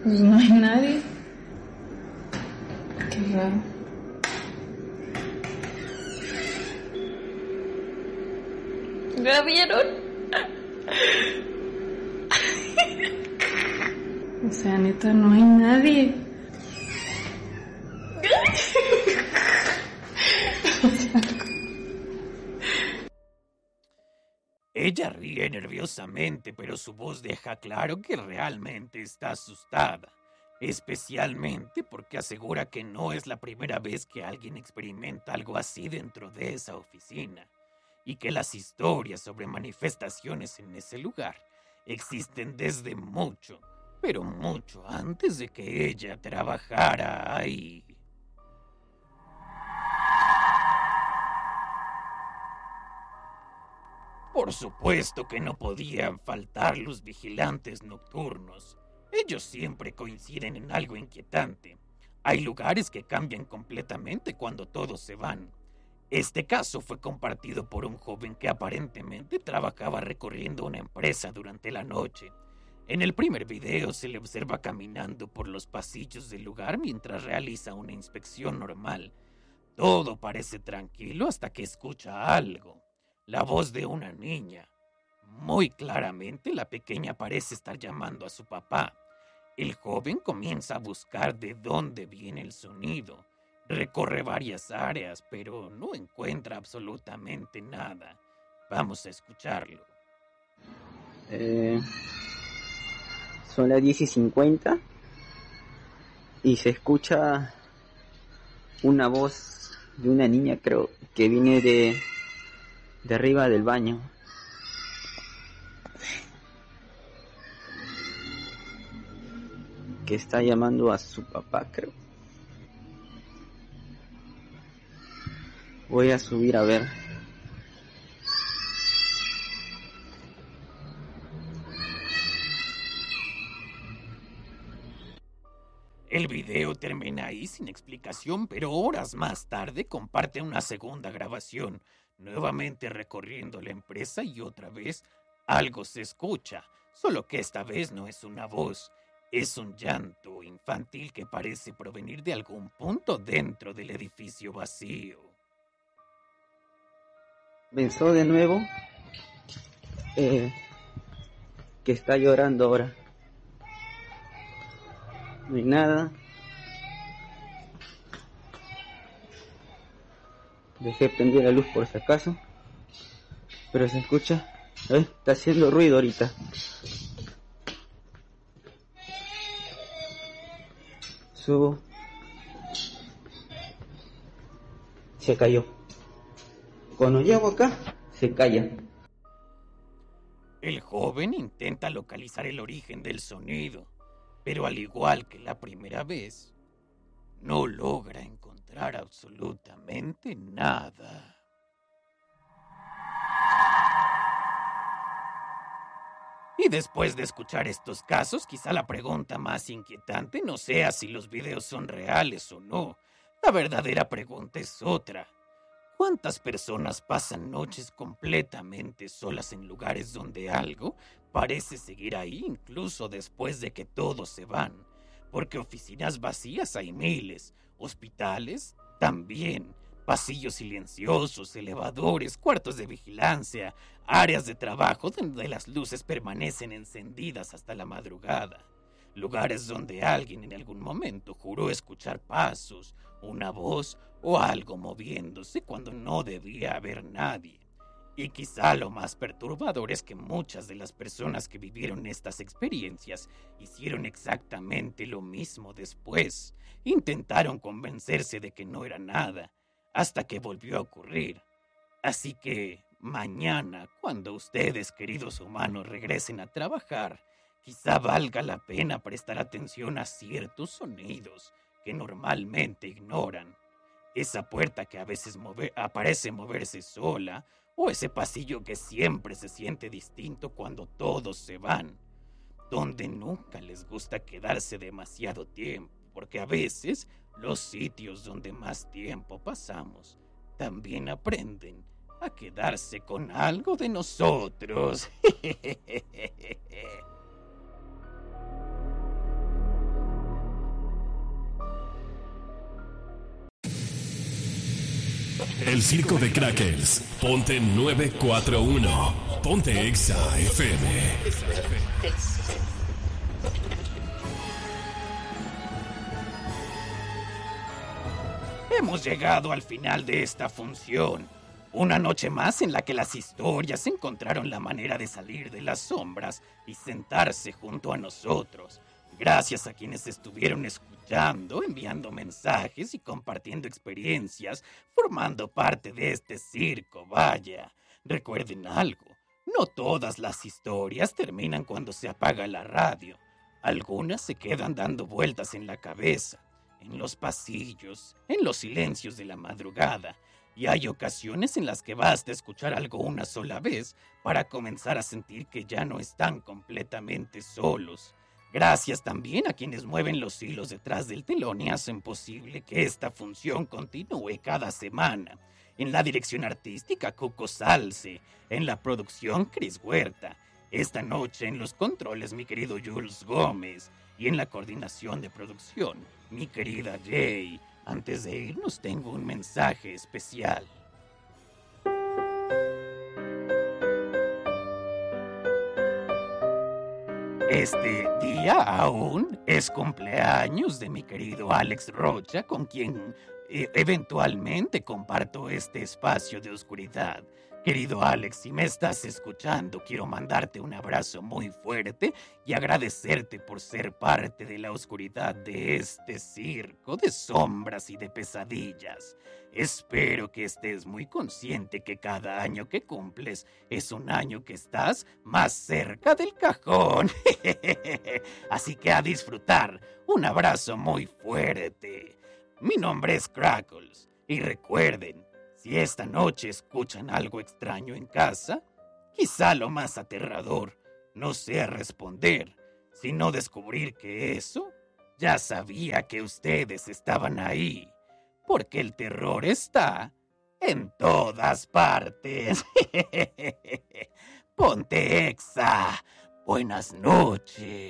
Pues no hay nadie. Qué raro. ¿La vieron? O sea, neta, no hay nadie. Ella ríe nerviosamente, pero su voz deja claro que realmente está asustada, especialmente porque asegura que no es la primera vez que alguien experimenta algo así dentro de esa oficina, y que las historias sobre manifestaciones en ese lugar existen desde mucho, pero mucho antes de que ella trabajara ahí. Por supuesto que no podían faltar los vigilantes nocturnos. Ellos siempre coinciden en algo inquietante. Hay lugares que cambian completamente cuando todos se van. Este caso fue compartido por un joven que aparentemente trabajaba recorriendo una empresa durante la noche. En el primer video se le observa caminando por los pasillos del lugar mientras realiza una inspección normal. Todo parece tranquilo hasta que escucha algo. La voz de una niña. Muy claramente la pequeña parece estar llamando a su papá. El joven comienza a buscar de dónde viene el sonido. Recorre varias áreas, pero no encuentra absolutamente nada. Vamos a escucharlo. Son las 10:50 y se escucha una voz de una niña, creo, que viene de arriba del baño. Que está llamando a su papá, creo. Voy a subir a ver. El video termina ahí sin explicación, pero horas más tarde comparte una segunda grabación, nuevamente recorriendo la empresa y otra vez algo se escucha, solo que esta vez no es una voz, es un llanto infantil que parece provenir de algún punto dentro del edificio vacío. Pensó de nuevo que está llorando ahora. No hay nada. Dejé prender la luz por si acaso. Pero se escucha. Está haciendo ruido ahorita. Subo. Se cayó. Cuando llego acá, se calla. El joven intenta localizar el origen del sonido, pero al igual que la primera vez, no logra encontrar absolutamente nada. Y después de escuchar estos casos, quizá la pregunta más inquietante no sea si los videos son reales o no. La verdadera pregunta es otra. ¿Cuántas personas pasan noches completamente solas en lugares donde algo parece seguir ahí incluso después de que todos se van? Porque oficinas vacías hay miles, hospitales también, pasillos silenciosos, elevadores, cuartos de vigilancia, áreas de trabajo donde las luces permanecen encendidas hasta la madrugada. Lugares donde alguien en algún momento juró escuchar pasos, una voz o algo moviéndose cuando no debía haber nadie. Y quizá lo más perturbador es que muchas de las personas que vivieron estas experiencias hicieron exactamente lo mismo después. Intentaron convencerse de que no era nada, hasta que volvió a ocurrir. Así que mañana, cuando ustedes, queridos humanos, regresen a trabajar, quizá valga la pena prestar atención a ciertos sonidos que normalmente ignoran. Esa puerta que a veces parece moverse sola, o ese pasillo que siempre se siente distinto cuando todos se van, donde nunca les gusta quedarse demasiado tiempo, porque a veces los sitios donde más tiempo pasamos también aprenden a quedarse con algo de nosotros. El circo de Crackers. Ponte 941. Ponte Exa FM. Hemos llegado al final de esta función. Una noche más en la que las historias encontraron la manera de salir de las sombras y sentarse junto a nosotros. Gracias a quienes estuvieron escuchando, enviando mensajes y compartiendo experiencias, formando parte de este circo, vaya. Recuerden algo, no todas las historias terminan cuando se apaga la radio. Algunas se quedan dando vueltas en la cabeza, en los pasillos, en los silencios de la madrugada. Y hay ocasiones en las que basta escuchar algo una sola vez para comenzar a sentir que ya no están completamente solos. Gracias también a quienes mueven los hilos detrás del telón y hacen posible que esta función continúe cada semana. En la dirección artística, Cuco Salce. En la producción, Cris Huerta. Esta noche en los controles, mi querido Jules Gómez. Y en la coordinación de producción, mi querida Jay. Antes de irnos tengo un mensaje especial. Este día aún es cumpleaños de mi querido Alex Rocha, con quien eventualmente comparto este espacio de oscuridad. Querido Alex, si me estás escuchando, quiero mandarte un abrazo muy fuerte y agradecerte por ser parte de la oscuridad de este circo de sombras y de pesadillas. Espero que estés muy consciente que cada año que cumples es un año que estás más cerca del cajón. Así que a disfrutar. Un abrazo muy fuerte. Mi nombre es Crackles y recuerden, si esta noche escuchan algo extraño en casa, quizá lo más aterrador no sea responder, sino descubrir que eso ya sabía que ustedes estaban ahí, porque el terror está en todas partes. Ponte Exa. Buenas noches.